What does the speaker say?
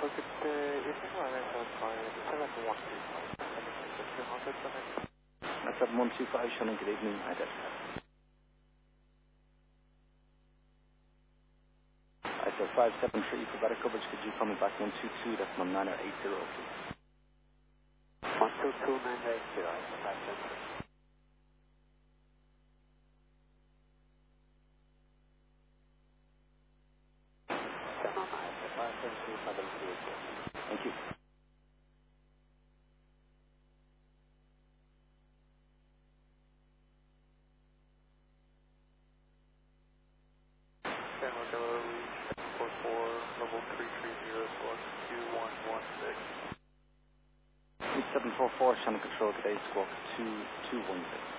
That's 7125, Shannon, good evening. Identify. I said 573 for better coverage. Could you call me back 122? That's my 980, please. 122-980, 573. Thank you. San Marcelo, reach 44, level 330, squawk 2116. 8744, Shannon Control, today, squawk 2216.